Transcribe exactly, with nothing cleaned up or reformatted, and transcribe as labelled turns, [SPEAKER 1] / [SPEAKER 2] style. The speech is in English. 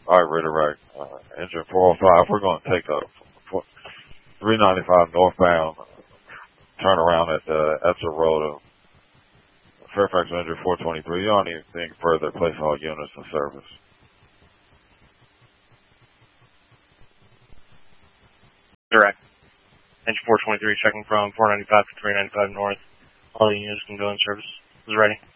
[SPEAKER 1] All right, redirect. Uh, engine four oh five, we're going to take a three ninety-five northbound, turn around at the Etzel Road of Fairfax engine four twenty-three. You don't need anything further. Place all units in service.
[SPEAKER 2] Direct. Engine four twenty-three checking from four ninety-five to three ninety-five north. All the units can go in service. Is ready.